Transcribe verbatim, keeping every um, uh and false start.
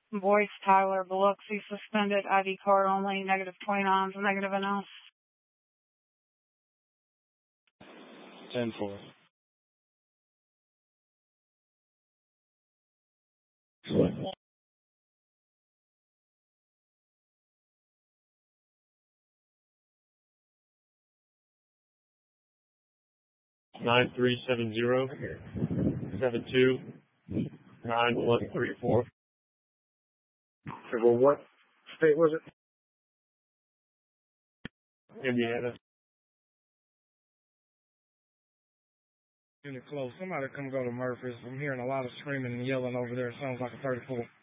Boyce, Tyler, Biloxi, suspended, I D card only, negative twenty-nine, negative N S. ten four. Nine three seven zero seven two nine one three four. Well, what state was it? Indiana. Unit close. Somebody come go to Murphy's. I'm hearing a lot of screaming and yelling over there. It sounds like a thirty-four.